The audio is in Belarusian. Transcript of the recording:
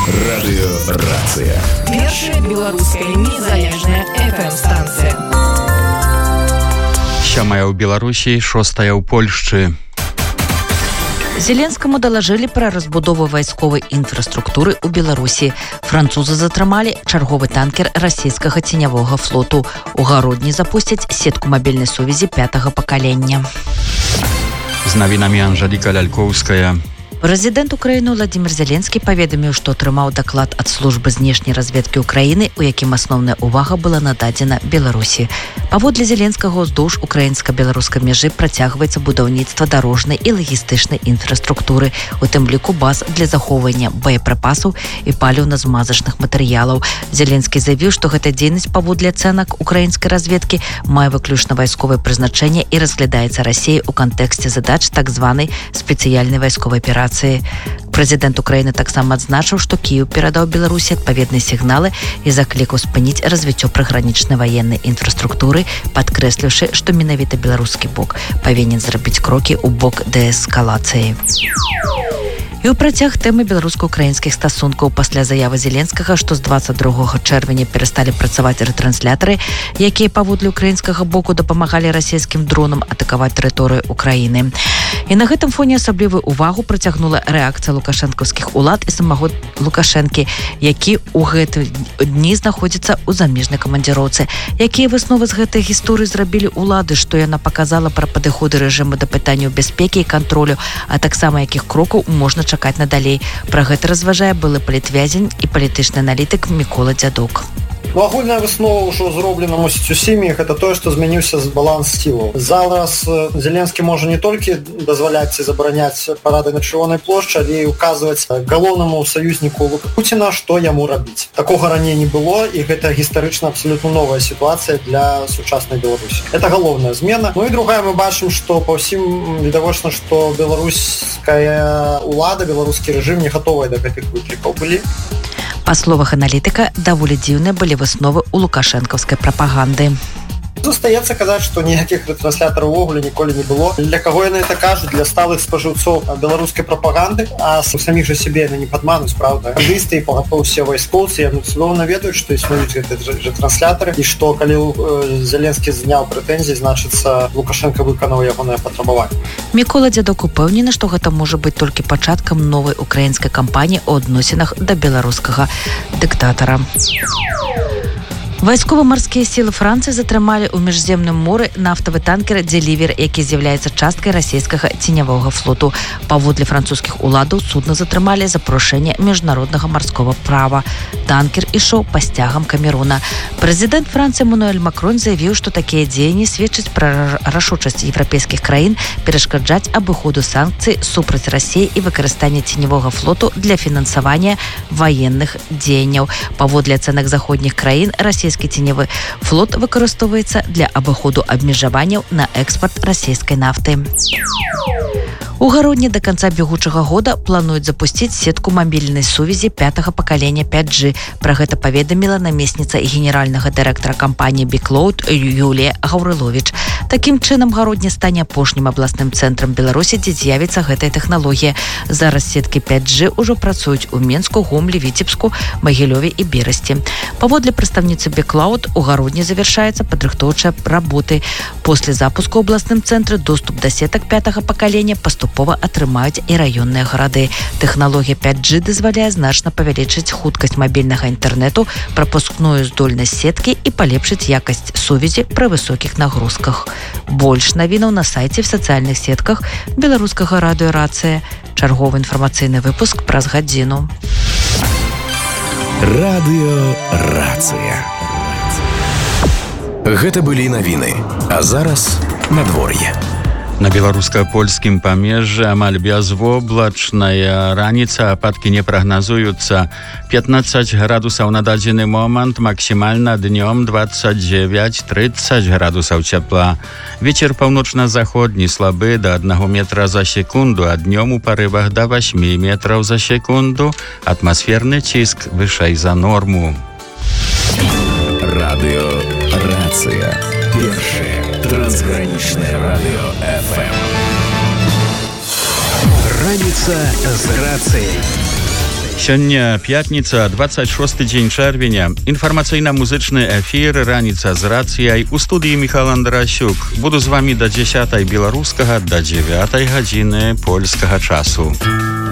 Радыёрацыя. Першая беларуская незалежная FM-станцыя. 7 ў Беларусі, 6 ў Польшчы. Зеленскаму далажылі пра разбудову вайсковай інфраструктуры ў Беларусі. Французы затрымалі чарговы танкер расійскага ценявога флоту. У гародні запусцяць сетку мабільнай сувязі 5-го пакалення. З навінамі Анжеліка Лялькоўская. Прэзідэнт Украіны Владзімір Зеленскі паведаміў, што атрымаў даклад ад службы знешняй разведкі Украіны, у якім асноўная ўвага была нададзена Беларусі. Паводле Зеленскага, уздоўж украінска-беларускай мяжы працягваецца будаўніцтва дарожнай і лагістычнай інфраструктуры, у тым ліку баз для захоўвання боепрыпасаў і паліўна-змазачных матэрыялаў. Зеленскі заявіў, што гэта дзейнасць паводле ацэнак украінскай разведкі мае выключна вайсковае прызначэнне і разглядаецца Расіяй у кантэксце задач так званай спецыяльнай вайсковай аперацыі. Прэзідэнт Украіны таксама адзначыў, што Кіеў перадаў Беларусі адпаведныя сігналы і заклікаў спыніць развіццё прыгранічнай ваеннай інфраструктуры, падкрэсліўшы, што менавіта беларускі бок павінен зрабіць крокі ў бок дээскалацыі. І ў працяг тэмы беларуска-украінскіх стасункаў пасля заявы Зеленскага, што з 22 чэрвеня перасталі працаваць рэтрансляторы, якія паводле украінскага боку дапамагалі расійскім дронам атакаваць тэрыторыю Украіны. І на гэтым фоне асаблівую ўвагу прыцягнула рэакцыя лукашэнкаўскіх улад і самого Лукашэнкі, які ў гэты дні знаходзіцца ў замежнай камандзіроўцы. Якія высновы з гэтай гісторыі зрабілі ўлады, што яна паказала пра падыходы рэжыму да пытанняў бяспекі і кантролю, а таксама якіх крокаў можна чакаць надалей. Пра гэта разважае былы палітвязень і палітычны аналітык Мікола Дзядук. Агульная выснова ўжо зроблена мусіць усімі, гэта тое, што змяніўся баланс сілаў. Зараз Зеленскі можа не толькі дазваляць ці забараняць парады на Чырвонай плошчы, але і указваць галоўнаму саюзніку Пуціна, што яму рабіць. Такога раней не было, і гэта гістарычна абсалютна новая сітуацыя для сучаснай Беларусі. Это галоўная змена. Ну і другая, мы бачым, што па ўсім відавочна, што беларуская улада, беларускі рэжым не гатовыя да гэтых выклікаў былі. Па словах аналітыка, даволі дзіўныя былі высновы ў лукашэнкаўскай прапаганды. Застаецца казаць, што ніякіх рэтранслятораў увогуле ніколі не было. Для каго яны это кажуць? Для сталых спажыўцоў беларускай прапаганды, а саміх жа сябе яны не падмануць, правда. Журналісты і пагатоў усе вайскоўцы, яны цудоўна ведаюць, што існуюць гэтыя рэтрансляторы, і што калі Зеленскі зняў прэтэнзіі, значыцца Лукашенко выканаў ягонае патрабаванне. Мікола Дзядук упэўнены, што гэта можа быць толькі пачаткам новай украінскай кампаніі ў адносінах да беларускага дыктатара. Вайскова-марскія сілы Францыі затрымалі ў міжземным моры нафтавы танкер «Деливер», які з'яўляецца часткай расійскага ценявога флоту. Паводле французскіх уладаў судна затрымалі за парушэнне міжнароднага марскога права. Танкер ішоў па сцягам Камеруна. Прэзідэнт Францыі Эммануэль Макрон заявіў, што такія дзеянні сведчаць пра рашучасць еўрапейскіх краін перашкаджаць абыходу санкцый супраць Расіі і выкарыстання ценявога флоту для фінансавання ваенных дзеянняў. Паводле ацэнак заходніх краін, расійскі ценевы флот выкарыстоўваецца для абыходу абмежаванняў на экспарт расійскай нафты. У гародні да канца бягучага года плануюць запусціць сетку мабільнай сувязі 5-го пакалення 5G. Пра гэта паведаміла намесніца генеральнага дырэктара кампаніі «Біклоуд» Юлія Гаўрыловіч. Такім чынам, гародні стане апошнім абласным цэнтрам Беларусі, дзе з'явіцца гэтая тэхналогія. Зараз сеткі 5G ўжо працуюць у Менску, Гомлі, Віцебску, Магілёве і Берасці. Паводле прадстаўніцы «Біклоуд», у гародні завяршаецца падрыхтоўчыя работы. После запуску ў абласным цэнтры доступ да сетак 5-го пакалення паступова атрымаюць і раённыя гарады. Тэхналогія 5G дазваляе значна павялічыць хуткасць мабільнага інтэрнэту, прапускную здольнасць сеткі і палепшыць якасць сувязі пры высокіх нагрузках. Больш навінаў на сайце, в сацыяльных сетках беларускага радыёрацыя. Чарговы інфармацыйны выпуск праз гадзіну. Радыёрацыя. Гэта былі навіны, а зараз надвор'е. На беларуска-польскім памежжы амаль бязвоблачная раніца, ападкі не прагназуюцца. 15 градусаў на дадзены момант, максімальна днём 29-30 градусаў цяпла. Вецер паўночна-заходні слабы да 1 метра за секунду, а днём у парывах да 8 метраў за секунду. Атмасферны ціск вышэй за норму. Радыёрацыя. Першае трансгранічнае радыё FM. Раніца з рацыяй. Сёння пятница, 26 дзень чэрвеня. Інфармацыйна-музычны эфір «Раніца з рацыяй». У студыі Міхал Андрасюк. Буду з вами до 10 беларускага, до 9 гадзіны польскага часу.